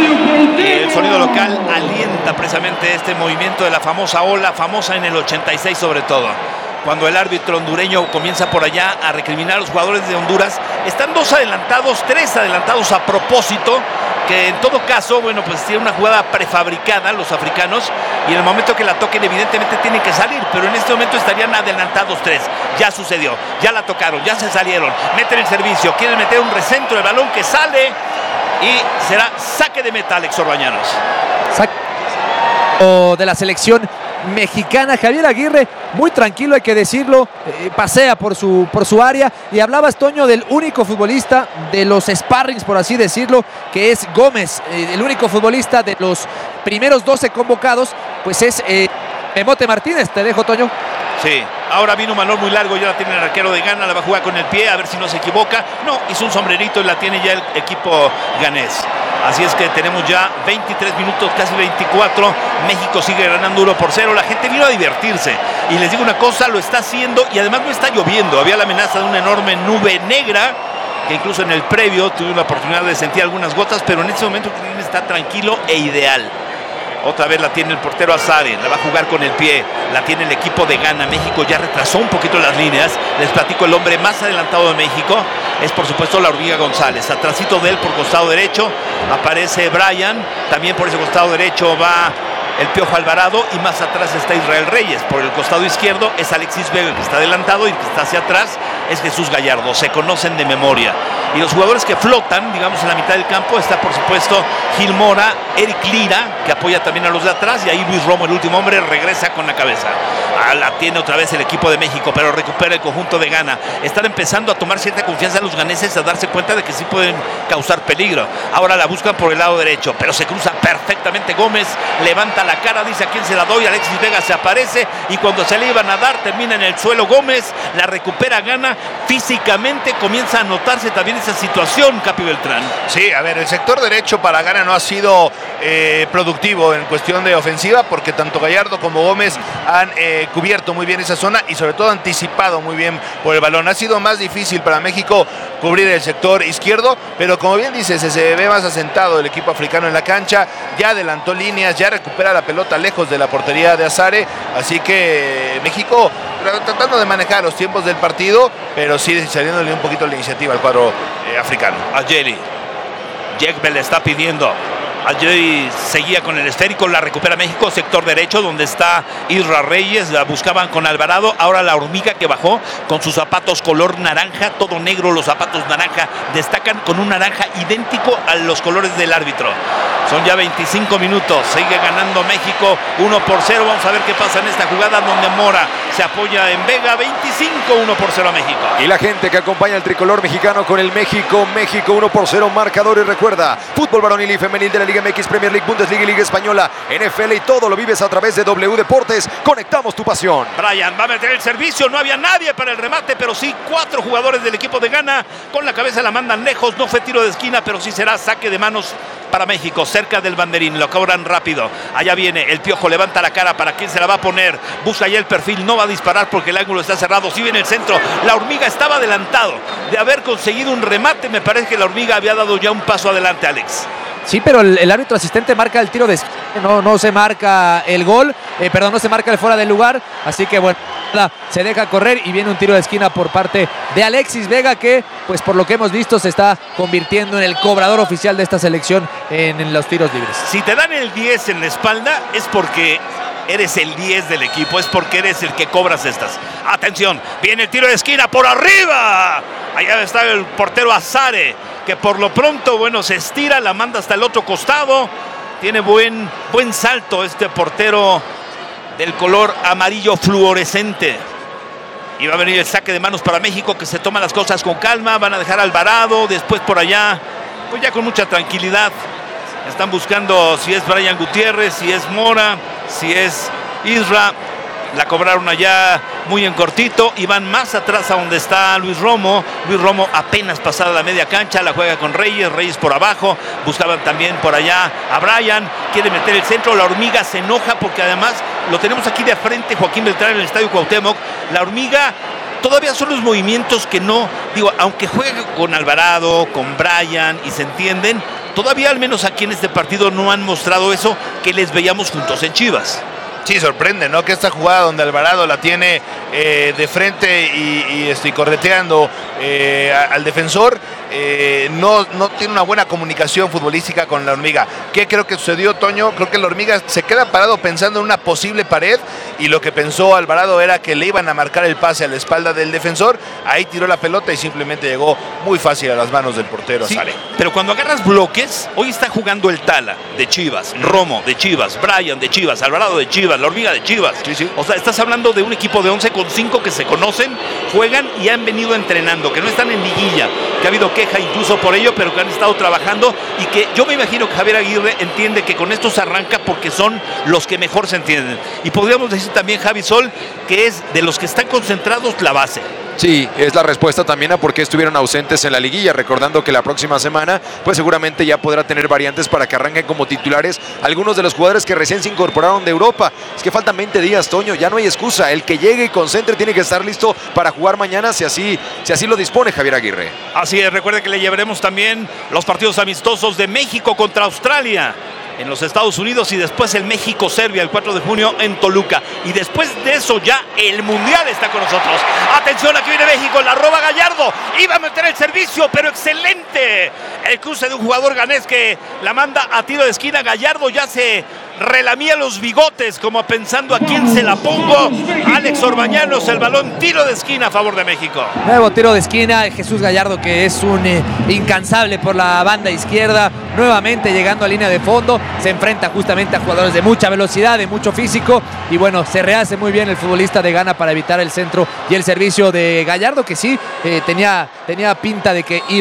Y el sonido local alienta precisamente este movimiento de la famosa ola, famosa en el 86 sobre todo. Cuando el árbitro hondureño comienza por allá a recriminar a los jugadores de Honduras, están 2 adelantados, 3 adelantados a propósito, que en todo caso, bueno, pues tiene una jugada prefabricada los africanos y en el momento que la toquen evidentemente tienen que salir, pero en este momento estarían adelantados 3. Ya sucedió, ya la tocaron, ya se salieron, meten el servicio, quieren meter un recentro, el balón que sale y será saque de meta, Alex Orbañanos. De la selección mexicana. Javier Aguirre, muy tranquilo, hay que decirlo, pasea por su área. Y hablabas, Toño, del único futbolista de los sparrings, por así decirlo, que es Gómez, el único futbolista de los primeros 12 convocados, pues es Memote Martínez. Te dejo, Toño. Sí, ahora vino un balón muy largo, ya la tiene el arquero de Ghana, la va a jugar con el pie, a ver si no se equivoca. No, hizo un sombrerito y la tiene ya el equipo ganés. Así es que tenemos ya 23 minutos, casi 24. México sigue ganando 1-0. La gente vino a divertirse. Y les digo una cosa, lo está haciendo y además no está lloviendo. Había la amenaza de una enorme nube negra, que incluso en el previo tuve la oportunidad de sentir algunas gotas, pero en este momento el clima está tranquilo e ideal. Otra vez la tiene el portero Azare, la va a jugar con el pie, la tiene el equipo de Ghana. México ya retrasó un poquito las líneas. Les platico, el hombre más adelantado de México es por supuesto la hormiga González. Atrásito de él por costado derecho aparece Bryan, también por ese costado derecho va el Piojo Alvarado y más atrás está Israel Reyes. Por el costado izquierdo es Alexis Vega, que está adelantado, y el que está hacia atrás es Jesús Gallardo. Se conocen de memoria. Y los jugadores que flotan, digamos, en la mitad del campo, está por supuesto Gil Mora, Eric Lira, que apoya también a los de atrás, y ahí Luis Romo, el último hombre, regresa con la cabeza. La tiene otra vez el equipo de México, pero recupera el conjunto de Ghana. Están empezando a tomar cierta confianza los ganeses, a darse cuenta de que sí pueden causar peligro. Ahora la buscan por el lado derecho, pero se cruza perfectamente Gómez, levanta la cara, dice a quién se la doy, Alexis Vega se aparece, y cuando se le iban a dar, termina en el suelo Gómez, la recupera Ghana, físicamente comienza a notarse también en esa situación, Capi Beltrán. Sí, a ver, el sector derecho para Ghana no ha sido productivo en cuestión de ofensiva, porque tanto Gallardo como Gómez han cubierto muy bien esa zona y sobre todo anticipado muy bien por el balón. Ha sido más difícil para México cubrir el sector izquierdo, pero como bien dices, se ve más asentado el equipo africano en la cancha, ya adelantó líneas, ya recupera la pelota lejos de la portería de Azare, así que México tratando de manejar los tiempos del partido, pero sí saliéndole un poquito la iniciativa al cuadro africano. Ayeli, Yekbe le está pidiendo. Ayeli seguía con el esférico, la recupera México, sector derecho donde está Isra Reyes, la buscaban con Alvarado, ahora la hormiga que bajó con sus zapatos color naranja, todo negro, los zapatos naranja destacan con un naranja idéntico a los colores del árbitro. Son ya 25 minutos, sigue ganando México 1-0, vamos a ver qué pasa en esta jugada donde Mora se apoya en Vega, 25-1-0 a México. Y la gente que acompaña al tricolor mexicano con el México 1-0 marcador, y recuerda, fútbol varonil y femenil de la Liga MX, Premier League, Bundesliga y Liga Española, NFL, y todo lo vives a través de W Deportes. Conectamos tu pasión. Brian va a meter el servicio, no había nadie para el remate, pero sí 4 jugadores del equipo de Ghana, con la cabeza la mandan lejos, no fue tiro de esquina, pero sí será saque de manos para México, cerca del banderín, lo cobran rápido. Allá viene el Piojo, levanta la cara, ¿para quién se la va a poner? Busca ya el perfil, no va a disparar porque el ángulo está cerrado, sí viene el centro. La hormiga estaba adelantado de haber conseguido un remate, me parece que la hormiga había dado ya un paso adelante, Alex. Sí, pero el árbitro asistente marca el tiro de esquina, no se marca el gol, no se marca el fuera del lugar, así que bueno, se deja correr y viene un tiro de esquina por parte de Alexis Vega, que pues por lo que hemos visto se está convirtiendo en el cobrador oficial de esta selección en los tiros libres. Si te dan el 10 en la espalda es porque eres el 10 del equipo, es porque eres el que cobras estas. Atención, viene el tiro de esquina por arriba. Allá está el portero Azare, que por lo pronto, bueno, se estira, la manda hasta el otro costado. Tiene buen salto este portero del color amarillo fluorescente. Y va a venir el saque de manos para México, que se toma las cosas con calma. Van a dejar a Alvarado, después por allá, pues ya con mucha tranquilidad. Están buscando si es Brian Gutiérrez, si es Mora, si es Isra. La cobraron allá muy en cortito y van más atrás a donde está Luis Romo. Luis Romo apenas pasada la media cancha, la juega con Reyes, Reyes por abajo. Buscaban también por allá a Brian, quiere meter el centro. La hormiga se enoja porque además lo tenemos aquí de frente, Joaquín Beltrán, en el Estadio Cuauhtémoc. La hormiga todavía son los movimientos que no, digo, aunque juegue con Alvarado, con Brian y se entienden, todavía al menos aquí en este partido no han mostrado eso que les veíamos juntos en Chivas. Sí, sorprende, ¿no? Que esta jugada donde Alvarado la tiene de frente y correteando al defensor, no tiene una buena comunicación futbolística con la hormiga. ¿Qué creo que sucedió, Toño? Creo que la hormiga se queda parado pensando en una posible pared y lo que pensó Alvarado era que le iban a marcar el pase a la espalda del defensor. Ahí tiró la pelota y simplemente llegó muy fácil a las manos del portero. Sí, Sale. pero cuando agarras bloques, hoy está jugando el Tala de Chivas, Romo de Chivas, Brian de Chivas, Alvarado de Chivas, la hormiga de Chivas. Sí. O sea, estás hablando de un equipo de 11 con 5 que se conocen, juegan y han venido entrenando, que no están en liguilla, que ha habido queja incluso por ello, pero que han estado trabajando y que yo me imagino que Javier Aguirre entiende que con esto se arranca porque son los que mejor se entienden. Y podríamos decir también, Javi Sol, que es de los que están concentrados la base. Sí, es la respuesta también a por qué estuvieron ausentes en la liguilla, recordando que la próxima semana pues seguramente ya podrá tener variantes para que arranquen como titulares algunos de los jugadores que recién se incorporaron de Europa. Es que faltan 20 días, Toño, ya no hay excusa, el que llegue y concentre tiene que estar listo para jugar mañana si así lo dispone Javier Aguirre. Así es, recuerde que le llevaremos también los partidos amistosos de México contra Australia en los Estados Unidos y después el México-Serbia el 4 de junio en Toluca. Y después de eso ya el Mundial está con nosotros. Atención, aquí viene México, la roba Gallardo. Iba a meter el servicio, pero excelente. El cruce de un jugador ganés que la manda a tiro de esquina. Gallardo ya se relamía los bigotes como pensando a quién se la pongo. Alex Orbañanos, el balón, tiro de esquina a favor de México. Nuevo tiro de esquina, Jesús Gallardo, que es un incansable por la banda izquierda, nuevamente llegando a línea de fondo, se enfrenta justamente a jugadores de mucha velocidad, de mucho físico, y bueno, se rehace muy bien el futbolista de Ghana para evitar el centro y el servicio de Gallardo, que sí, tenía pinta de que iba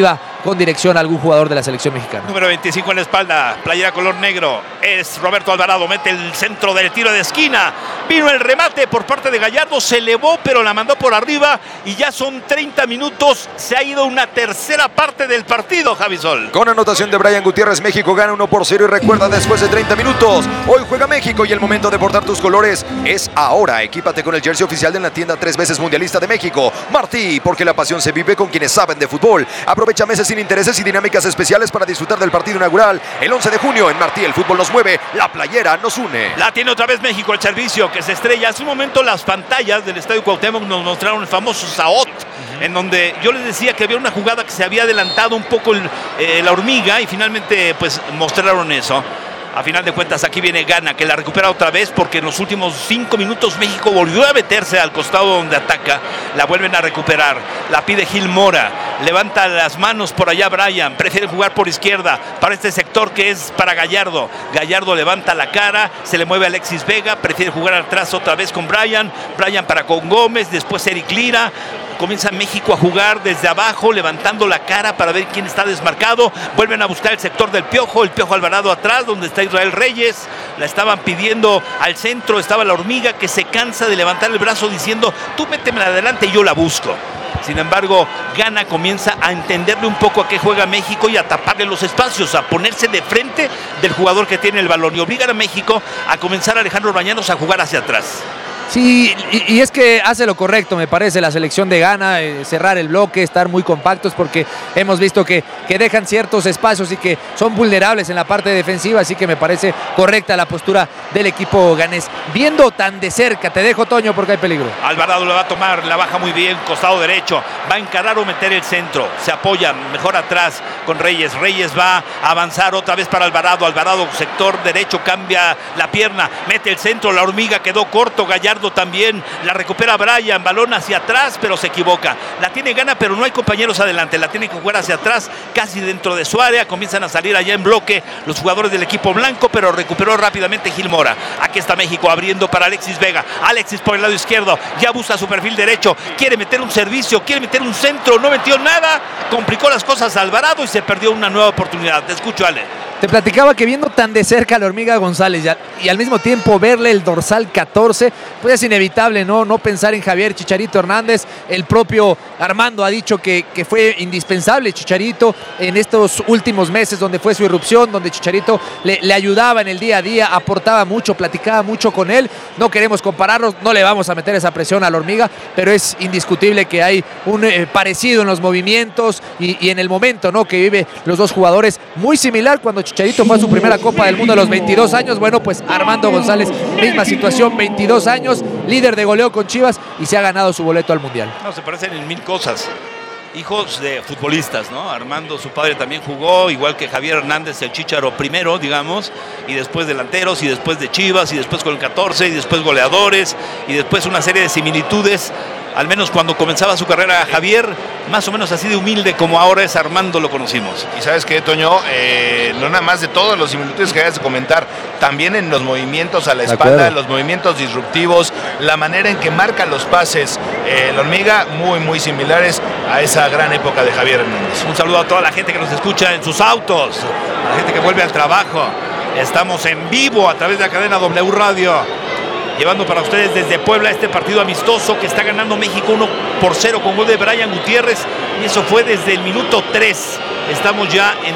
con dirección a algún jugador de la selección mexicana. Número 25 en la espalda, playera color negro, es Roberto Alvarado, mete el centro del tiro de esquina, vino el remate por parte de Gallardo, se elevó pero la mandó por arriba y ya son 30 minutos, se ha ido una tercera parte del partido, Javi Sol. Con anotación de Brian Gutiérrez, México gana 1-0 y recuerda, después de 30 minutos, hoy juega México y el momento de portar tus colores es ahora. Equípate con el jersey oficial de la tienda 3 veces mundialista de México, Martí, porque la pasión se vive con quienes saben de fútbol. Aprovecha meses sin intereses y dinámicas especiales para disfrutar del partido inaugural el 11 de junio en Martí. El fútbol nos mueve, la playera nos une. La tiene otra vez México, el servicio que se estrella. Hace un momento las pantallas del Estadio Cuauhtémoc nos mostraron el famoso Saot, en donde yo les decía que había una jugada que se había adelantado un poco la hormiga y finalmente pues mostraron eso. A final de cuentas aquí viene Gana, que la recupera otra vez porque en los últimos 5 minutos México volvió a meterse al costado donde ataca. La vuelven a recuperar, la pide Gil Mora, levanta las manos por allá Brian, prefiere jugar por izquierda para este sector que es para Gallardo. Gallardo levanta la cara, se le mueve a Alexis Vega, prefiere jugar atrás otra vez con Brian para con Gómez, después Eric Lira. Comienza México a jugar desde abajo, levantando la cara para ver quién está desmarcado. Vuelven a buscar el sector del Piojo, el Piojo Alvarado atrás, donde está Israel Reyes. La estaban pidiendo al centro, estaba la hormiga que se cansa de levantar el brazo diciendo, tú métemela adelante y yo la busco. Sin embargo, Gana comienza a entenderle un poco a qué juega México y a taparle los espacios, a ponerse de frente del jugador que tiene el balón y obligan a México a comenzar a Alejandro Bañanos a jugar hacia atrás. Sí, y es que hace lo correcto, me parece, la selección de Ghana, cerrar el bloque, estar muy compactos, porque hemos visto que dejan ciertos espacios y que son vulnerables en la parte defensiva, así que me parece correcta la postura del equipo ganés. Viendo tan de cerca, te dejo, Toño, porque hay peligro. Alvarado lo va a tomar, la baja muy bien, costado derecho, va a encarar o meter el centro, se apoya mejor atrás con Reyes. Reyes va a avanzar otra vez para Alvarado, Alvarado sector derecho, cambia la pierna, mete el centro, la hormiga quedó corto, Gallardo también, la recupera Brian, balón hacia atrás, pero se equivoca. La tiene Gana, pero no hay compañeros adelante, la tiene que jugar hacia atrás, casi dentro de su área, comienzan a salir allá en bloque los jugadores del equipo blanco, pero recuperó rápidamente Gil Mora. Aquí está México abriendo para Alexis Vega, Alexis por el lado izquierdo, ya busca su perfil derecho, quiere meter un servicio, quiere meter un centro, no metió nada, complicó las cosas a Alvarado y se perdió una nueva oportunidad. Te escucho, Ale. Te platicaba que viendo tan de cerca a la hormiga González y al mismo tiempo verle el dorsal 14, pues es inevitable no pensar en Javier Chicharito Hernández. El propio Armando ha dicho que fue indispensable Chicharito en estos últimos meses donde fue su irrupción, donde Chicharito le ayudaba en el día a día, aportaba mucho, platicaba mucho con él. No queremos compararnos, no le vamos a meter esa presión a la hormiga, pero es indiscutible que hay un parecido en los movimientos y en el momento que vive los dos jugadores, muy similar cuando Chicharito fue a su primera Copa del Mundo a los 22 años. Bueno, pues Armando González, misma situación, 22 años, líder de goleo con Chivas y se ha ganado su boleto al Mundial. No, se parecen en mil cosas. Hijos de futbolistas, ¿no? Armando, su padre, también jugó, igual que Javier Hernández, el Chícharo primero, digamos, y después delanteros, y después de Chivas, y después con el 14, y después goleadores, y después una serie de similitudes. Al menos cuando comenzaba su carrera Javier, más o menos así de humilde como ahora es Armando, lo conocimos. Y ¿sabes qué, Toño? No nada más de todos los similitudes que acabas de comentar, también en los movimientos a la espalda, los movimientos disruptivos, la manera en que marca los pases, la hormiga, muy, muy similares a esa gran época de Javier Hernández. Un saludo a toda la gente que nos escucha en sus autos, a la gente que vuelve al trabajo. Estamos en vivo a través de la cadena W Radio, llevando para ustedes desde Puebla este partido amistoso que está ganando México 1-0 con gol de Brian Gutiérrez, y eso fue desde el minuto 3. Estamos ya en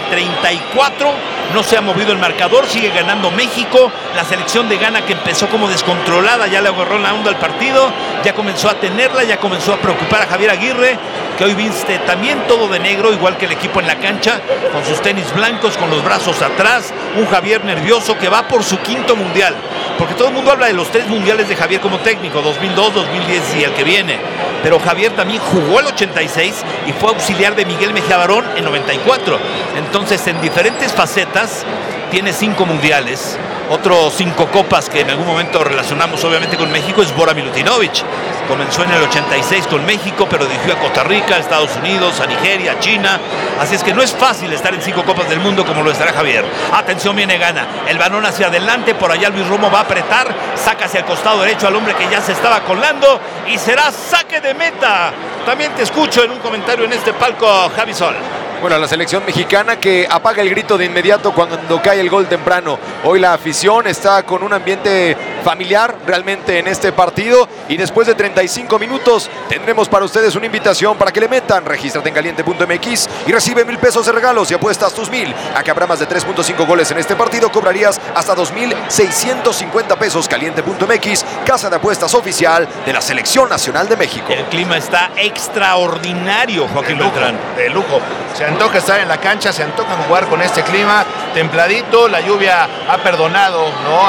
34, no se ha movido el marcador, sigue ganando México. La selección de Ghana, que empezó como descontrolada, ya le agarró la onda al partido, ya comenzó a tenerla, ya comenzó a preocupar a Javier Aguirre, que hoy viste también todo de negro, igual que el equipo en la cancha, con sus tenis blancos, con los brazos atrás. Un Javier nervioso que va por su 5º mundial, porque todo el mundo habla de los 3 mundiales de Javier como técnico, 2002, 2010 y el que viene, pero Javier también jugó el 86 y fue auxiliar de Miguel Mejía Barón en 94. Entonces, en diferentes facetas tiene 5 mundiales. Otros 5 copas que en algún momento relacionamos obviamente con México es Bora Milutinovic. Comenzó en el 86 con México, pero dirigió a Costa Rica, a Estados Unidos, a Nigeria, a China. Así es que no es fácil estar en 5 copas del mundo como lo estará Javier. Atención, viene Ghana. El balón hacia adelante, por allá Luis Romo va a apretar, saca hacia el costado derecho al hombre que ya se estaba colando y será saque de meta. También te escucho en un comentario en este palco, Javi Sol. Bueno, la selección mexicana que apaga el grito de inmediato cuando cae el gol temprano. Hoy la afición está con un ambiente familiar realmente en este partido y después de 35 minutos tendremos para ustedes una invitación para que le metan. Regístrate en caliente.mx y recibe 1,000 pesos de regalos y apuestas tus 1,000. A que habrá más de 3.5 goles en este partido, cobrarías hasta 2,650 pesos. Caliente.mx, casa de apuestas oficial de la Selección Nacional de México. El clima está extraordinario, Joaquín Beltrán. De lujo. Se antoja estar en la cancha, se antoja jugar con este clima templadito. La lluvia ha perdonado, ¿no?,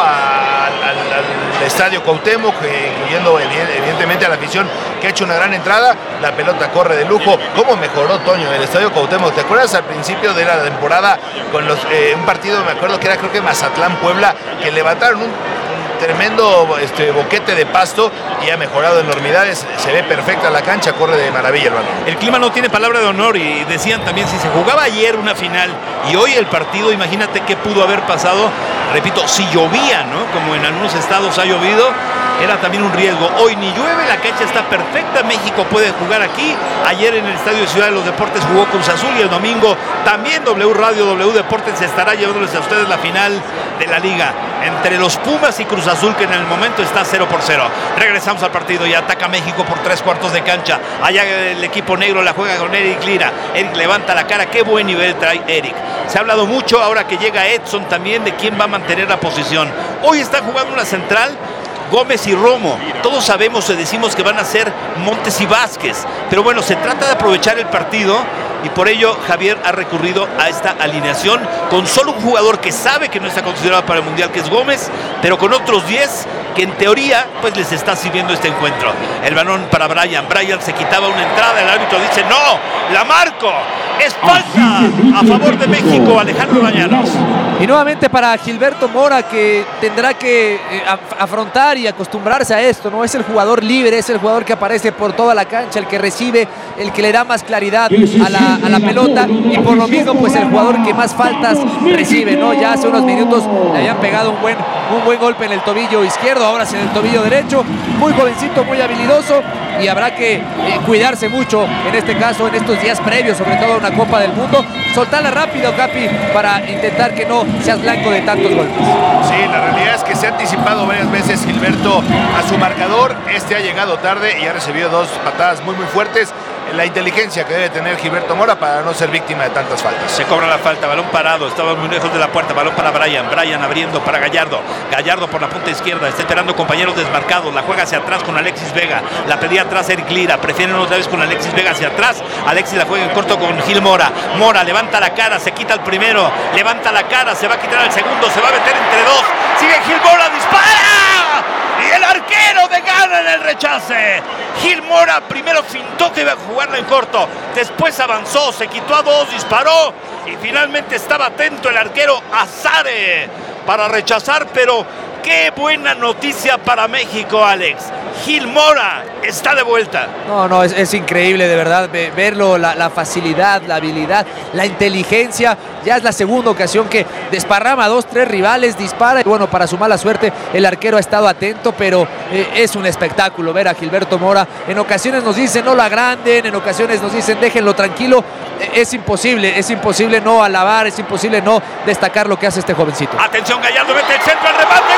al Estadio Cuauhtémoc, incluyendo evidentemente a la afición que ha hecho una gran entrada. La pelota corre de lujo. ¿Cómo mejoró, Toño, el Estadio Cuauhtémoc? ¿Te acuerdas al principio de la temporada con un partido, me acuerdo que era creo que Mazatlán-Puebla, que levantaron un tremendo boquete de pasto y ha mejorado enormidades? Se ve perfecta la cancha, corre de maravilla el balón. El clima no tiene palabra de honor y decían también, si se jugaba ayer una final y hoy el partido, imagínate qué pudo haber pasado. Repito, si llovía, ¿no?, como en algunos estados ha llovido, era también un riesgo. Hoy ni llueve, la cancha está perfecta, México puede jugar aquí. Ayer en el Estadio Ciudad de los Deportes jugó Cruz Azul y el domingo también W Radio, W Deportes estará llevándoles a ustedes la final de la liga entre los Pumas y Cruz Azul, que en el momento está 0-0. Regresamos al partido y ataca México por 3/4 de cancha. Allá el equipo negro la juega con Eric Lira. Eric levanta la cara, qué buen nivel trae Eric. Se ha hablado mucho ahora que llega Edson también de quién va a mantener la posición. Hoy está jugando una central Gómez y Romo. Todos sabemos o decimos que van a ser Montes y Vázquez, pero bueno, se trata de aprovechar el partido y por ello Javier ha recurrido a esta alineación con solo un jugador que sabe que no está considerado para el Mundial, que es Gómez, pero con otros 10 que en teoría pues les está sirviendo este encuentro. El balón para Brian se quitaba una entrada, el árbitro dice no, la marco, es falta a favor de México. Alejandro Bañanos. Y nuevamente para Gilberto Mora, que tendrá que afrontar y acostumbrarse a esto, ¿no? Es el jugador libre, es el jugador que aparece por toda la cancha, el que recibe, el que le da más claridad a la pelota y por lo mismo pues el jugador que más faltas recibe, ¿no? Ya hace unos minutos le habían pegado un buen golpe en el tobillo izquierdo, ahora en el tobillo derecho. Muy jovencito, muy habilidoso y habrá que cuidarse mucho en este caso, en estos días previos, sobre todo a una Copa del Mundo. Soltarla rápido, Capi, para intentar que no seas blanco de tantos golpes. Sí, la realidad es que se ha anticipado varias veces Gilberto a su marcador. Ha llegado tarde y ha recibido 2 patadas muy fuertes. La inteligencia que debe tener Gilberto Mora para no ser víctima de tantas faltas. Se cobra la falta, balón parado, estaba muy lejos de la puerta, balón para Brian abriendo para Gallardo por la punta izquierda, está esperando compañeros desmarcados, la juega hacia atrás con Alexis Vega, la pedía atrás Eric Lira, prefieren otra vez con Alexis Vega hacia atrás, Alexis la juega en corto con Gil Mora levanta la cara, se quita el primero, levanta la cara, se va a quitar el segundo, se va a meter entre dos, sigue Gil Mora, dispara y el arquero de gana en el rechace. Gil Mora primero fintó que iba a jugarla en corto, después avanzó, se quitó a 2, disparó y finalmente estaba atento el arquero Azare para rechazar, pero qué buena noticia para México, Alex. Gil Mora está de vuelta. No, es increíble de verdad verlo, la facilidad, la habilidad, la inteligencia. Ya es la segunda ocasión que desparrama a 2-3 rivales, dispara y bueno, para su mala suerte el arquero ha estado atento, pero es un espectáculo ver a Gilberto Mora. En ocasiones nos dicen no lo agranden, en ocasiones nos dicen déjenlo tranquilo. Es imposible no alabar, es imposible no destacar lo que hace este jovencito. Atención, Gallardo mete el centro al remate,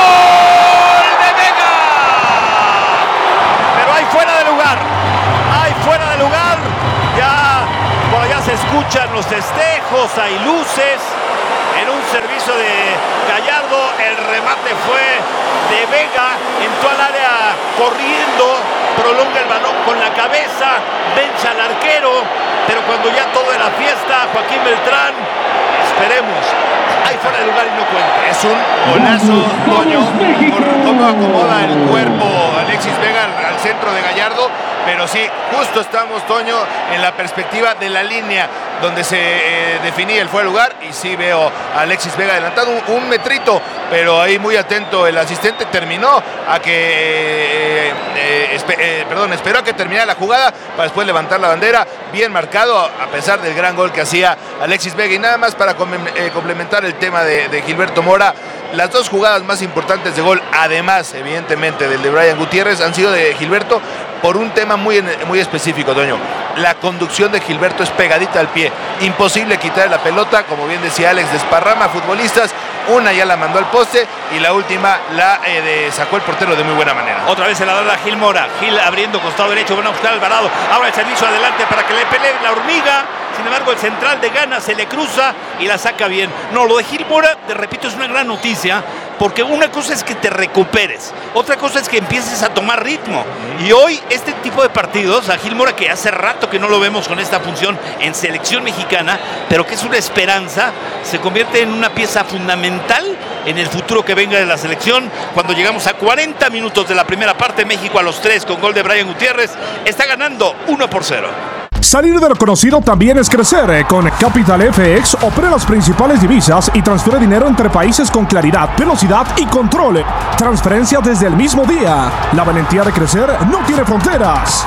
¡gol de Vega! Pero hay fuera de lugar, ya por allá se escuchan los festejos, hay luces, en un servicio de Gallardo, el remate fue de Vega, entró al área corriendo, prolonga el balón con la cabeza, vencha al arquero, pero cuando ya todo era fiesta, Joaquín Beltrán, esperemos, hay fuera de lugar y no cuenta. Es un golazo, Toño, por cómo acomoda el cuerpo Alexis Vega al centro de Gallardo, pero sí, justo estamos, Toño, en la perspectiva de la línea donde se definía el fuera de lugar y sí veo a Alexis Vega adelantado un metrito, pero ahí muy atento el asistente, terminó a que esperó a que terminara la jugada para después levantar la bandera, bien marcado a pesar del gran gol que hacía Alexis Vega. Y nada más para complementar el tema de Gilberto Mora, las 2 jugadas más importantes de gol, además evidentemente del de Brian Gutiérrez, han sido de Gilberto, por un tema muy específico, Toño. La conducción de Gilberto es pegadita al pie. Imposible quitar la pelota, como bien decía Alex, desparrama futbolistas. Una ya la mandó al poste y la última la sacó el portero de muy buena manera. Otra vez se la da a Gil Mora. Gil abriendo costado derecho, van a buscar Alvarado. Ahora el servicio adelante para que le pelee la hormiga. Sin embargo, el central de Ghana se le cruza y la saca bien. No, lo de Gil Mora, te repito, es una gran noticia, porque una cosa es que te recuperes, otra cosa es que empieces a tomar ritmo. Y hoy este tipo de partidos, a Gil Mora, que hace rato que no lo vemos con esta función en selección mexicana, pero que es una esperanza, se convierte en una pieza fundamental en el futuro que venga de la selección. Cuando llegamos a 40 minutos de la primera parte, México a los 3 con gol de Brian Gutiérrez, está ganando 1-0. Salir de lo conocido también es crecer. Con Capital FX opera las principales divisas y transfiere dinero entre países con claridad, velocidad y control. Transferencia desde el mismo día. La valentía de crecer no tiene fronteras.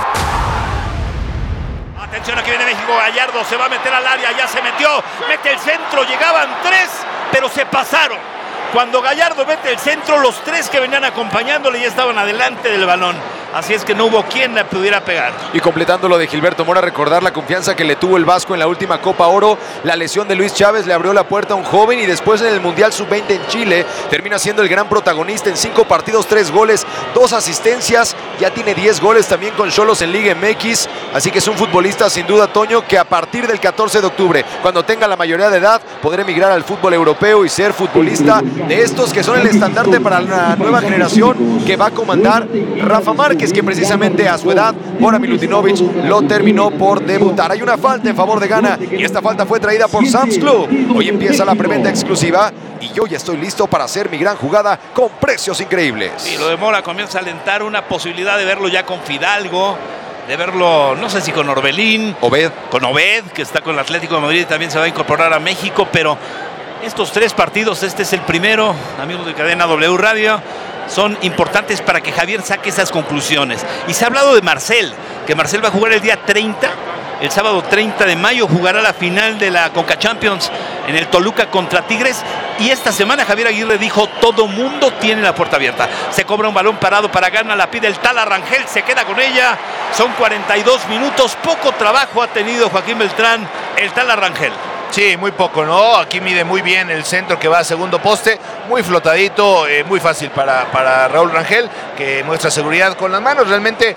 Atención, aquí viene México. Gallardo se va a meter al área, ya se metió, mete el centro, llegaban 3, pero se pasaron. Cuando Gallardo mete el centro, los 3 que venían acompañándole ya estaban adelante del balón. Así es que no hubo quien le pudiera pegar. Y completando lo de Gilberto Mora, recordar la confianza que le tuvo el Vasco en la última Copa Oro. La lesión de Luis Chávez le abrió la puerta a un joven y después en el Mundial Sub-20 en Chile termina siendo el gran protagonista en 5 partidos, 3 goles, 2 asistencias. Ya tiene 10 goles también con Xolos en Liga MX. Así que es un futbolista sin duda, Toño, que a partir del 14 de octubre, cuando tenga la mayoría de edad, podrá emigrar al fútbol europeo y ser futbolista de estos que son el estandarte para la nueva generación que va a comandar Rafa Márquez, que precisamente a su edad, Bora Milutinovic lo terminó por debutar. Hay una falta en favor de Ghana y esta falta fue traída por Sam's Club. Hoy empieza la preventa exclusiva y yo ya estoy listo para hacer mi gran jugada con precios increíbles. Sí, lo de Mora comienza a alentar una posibilidad de verlo ya con Fidalgo, de verlo, no sé si con Orbelín, con Obed, que está con el Atlético de Madrid y también se va a incorporar a México, pero estos 3 partidos, este es el primero, amigos de Cadena W Radio, son importantes para que Javier saque esas conclusiones. Y se ha hablado de Marcel, que Marcel va a jugar el día 30, el sábado 30 de mayo, jugará la final de la Conca Champions en el Toluca contra Tigres. Y esta semana Javier Aguirre dijo, todo mundo tiene la puerta abierta. Se cobra un balón parado para Ghana, la pide el Tala Rangel, se queda con ella. Son 42 minutos, poco trabajo ha tenido Joaquín Beltrán, el Tala Rangel. Sí, muy poco, ¿no? Aquí mide muy bien el centro que va a segundo poste, muy flotadito, muy fácil para Raúl Rangel, que muestra seguridad con las manos. Realmente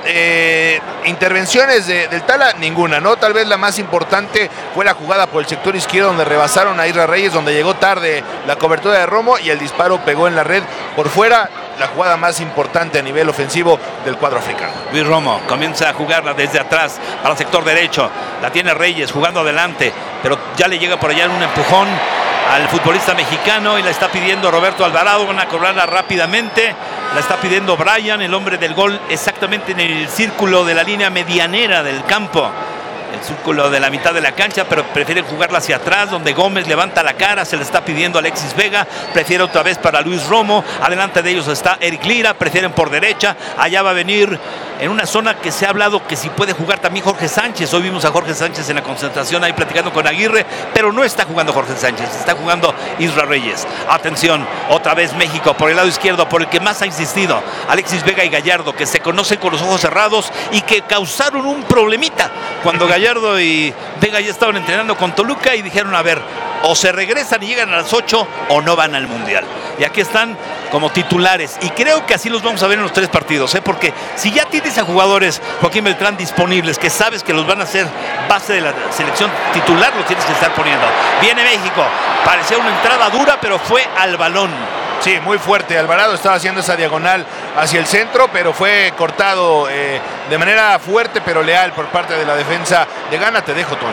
intervenciones del Tala, ninguna, ¿no? Tal vez la más importante fue la jugada por el sector izquierdo donde rebasaron a Isra Reyes, donde llegó tarde la cobertura de Romo y el disparo pegó en la red por fuera. La jugada más importante a nivel ofensivo del cuadro africano. Luis Romo comienza a jugarla desde atrás para el sector derecho. La tiene Reyes jugando adelante, pero ya le llega por allá un empujón al futbolista mexicano y la está pidiendo Roberto Alvarado. Van a cobrarla rápidamente. La está pidiendo Brian, el hombre del gol, exactamente en el círculo de la línea medianera del campo. El círculo de la mitad de la cancha, pero prefieren jugarla hacia atrás, donde Gómez levanta la cara, se le está pidiendo a Alexis Vega, prefiere otra vez para Luis Romo, adelante de ellos está Eric Lira, prefieren por derecha, allá va a venir en una zona que se ha hablado que si puede jugar también Jorge Sánchez. Hoy vimos a Jorge Sánchez en la concentración ahí platicando con Aguirre, pero no está jugando Jorge Sánchez, está jugando Isra Reyes. Atención, otra vez México por el lado izquierdo, por el que más ha insistido, Alexis Vega y Gallardo, que se conocen con los ojos cerrados y que causaron un problemita cuando Gallardo y Vega ya estaban entrenando con Toluca y dijeron, a ver, o se regresan y llegan a las 8 o no van al Mundial. Y aquí están como titulares y creo que así los vamos a ver en los 3 partidos, porque si ya tienes a jugadores, Joaquín Beltrán, disponibles, que sabes que los van a hacer base de la selección titular, los tienes que estar poniendo. Viene México, parecía una entrada dura, pero fue al balón. Sí, muy fuerte. Alvarado estaba haciendo esa diagonal hacia el centro, pero fue cortado de manera fuerte pero leal por parte de la defensa de Ghana. Te dejo, Toño.